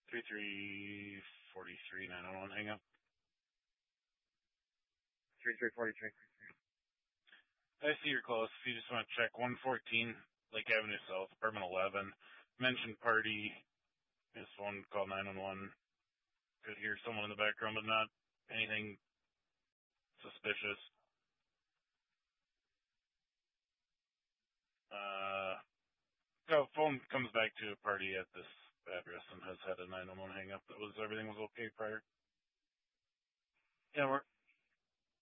3343-911 hang up. 3343. I see you're close. If you just want to check 114 Lake Avenue South, apartment 11. Mentioned party. This one call 911. Could hear someone in the background, but not anything suspicious. Phone comes back to a party at this address and has had a 911 hang up. Everything was okay prior? Yeah,